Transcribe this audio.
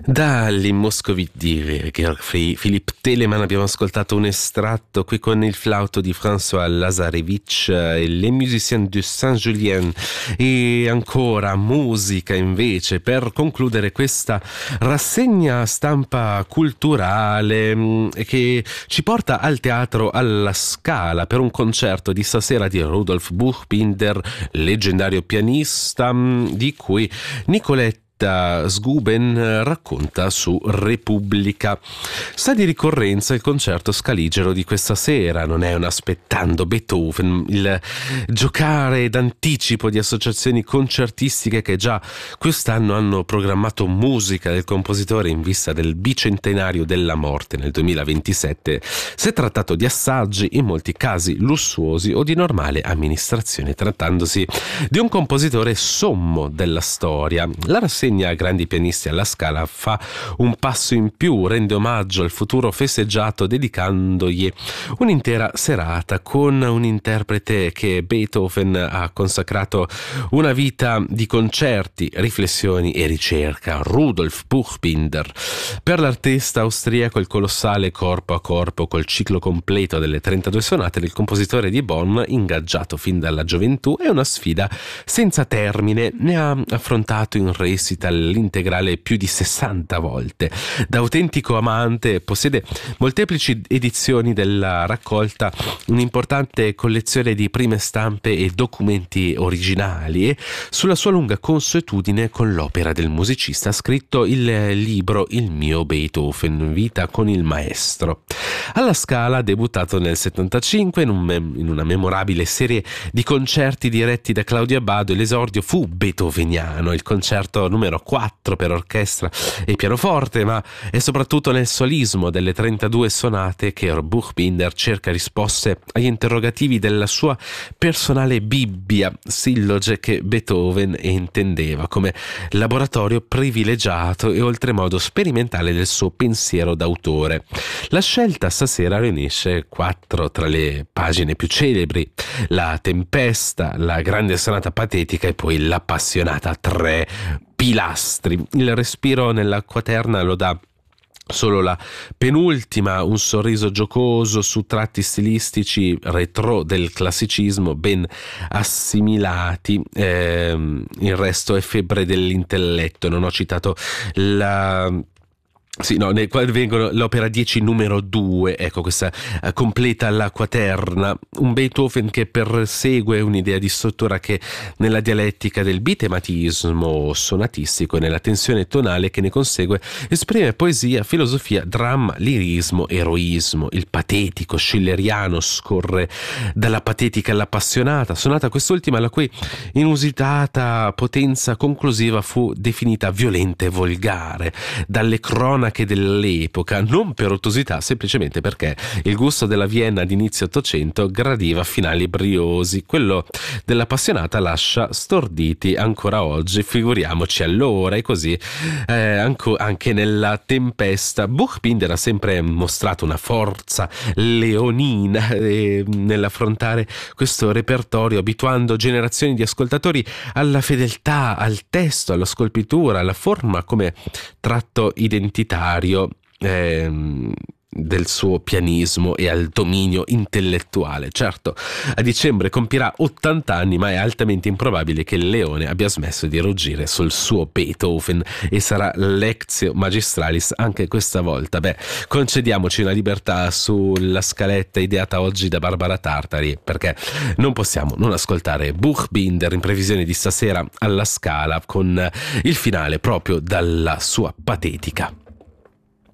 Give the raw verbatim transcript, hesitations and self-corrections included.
Dagli Moscoviti di Philippe Telemann abbiamo ascoltato un estratto qui con il flauto di François Lazarevich e Les Musiciens de Saint-Julien, e ancora musica invece per concludere questa rassegna stampa culturale che ci porta al teatro alla Scala per un concerto di stasera di Rudolf Buchbinder, leggendario pianista, di cui Nicoletta Sguben racconta su Repubblica. Sta di ricorrenza il concerto scaligero di questa sera, non è un aspettando Beethoven, il giocare d'anticipo di associazioni concertistiche che già quest'anno hanno programmato musica del compositore in vista del bicentenario della morte nel duemilaventisette. Si è trattato di assaggi, in molti casi lussuosi o di normale amministrazione, trattandosi di un compositore sommo della storia. La rassegna Grandi pianisti alla Scala fa un passo in più, rende omaggio al futuro festeggiato dedicandogli un'intera serata con un interprete che Beethoven ha consacrato una vita di concerti, riflessioni e ricerca, Rudolf Buchbinder. Per l'artista austriaco il colossale corpo a corpo col ciclo completo delle trentadue sonate del compositore di Bonn, ingaggiato fin dalla gioventù, è una sfida senza termine. Ne ha affrontato in recita l'integrale più di sessanta volte. Da autentico amante possiede molteplici edizioni della raccolta, un'importante collezione di prime stampe e documenti originali, e sulla sua lunga consuetudine con l'opera del musicista ha scritto il libro Il mio Beethoven, vita con il maestro. Alla Scala ha debuttato nel settantacinque in, un mem- in una memorabile serie di concerti diretti da Claudio Abbado, e l'esordio fu beethoveniano, il concerto numero quattro per orchestra e pianoforte, ma è soprattutto nel solismo delle trentadue sonate che Buchbinder cerca risposte agli interrogativi della sua personale Bibbia, silloge che Beethoven intendeva come laboratorio privilegiato e oltremodo sperimentale del suo pensiero d'autore. La scelta stasera riunisce quattro tra le pagine più celebri: la Tempesta, la grande sonata patetica e poi l'appassionata Tre pilastri. Il respiro nella quaterna lo dà solo la penultima, un sorriso giocoso su tratti stilistici retro del classicismo ben assimilati. Eh, il resto è febbre dell'intelletto. Non ho citato la... Sì, no, qua vengono l'opera dieci numero due, ecco, questa uh, completa la quaterna, un Beethoven che persegue un'idea di struttura che nella dialettica del bitematismo sonatistico e nella tensione tonale che ne consegue esprime poesia, filosofia, dramma, lirismo, eroismo. Il patetico schilleriano scorre dalla patetica all'appassionata, sonata quest'ultima la cui inusitata potenza conclusiva fu definita violenta e volgare dalle cronache dell'epoca, non per ottusità, semplicemente perché il gusto della Vienna di inizio Ottocento gradiva finali briosi. Quello dell'appassionata lascia storditi ancora oggi, figuriamoci allora. E così eh, anche, anche nella Tempesta Buchbinder ha sempre mostrato una forza leonina eh, nell'affrontare questo repertorio, abituando generazioni di ascoltatori alla fedeltà, al testo, alla scolpitura, alla forma come tratto identitario ehm, del suo pianismo e al dominio intellettuale. Certo, a dicembre compirà ottanta anni, ma è altamente improbabile che il leone abbia smesso di ruggire sul suo Beethoven, e sarà lectio magistralis anche questa volta. Beh, concediamoci una libertà sulla scaletta ideata oggi da Barbara Tartari, perché non possiamo non ascoltare Buchbinder in previsione di stasera alla Scala con il finale proprio dalla sua patetica.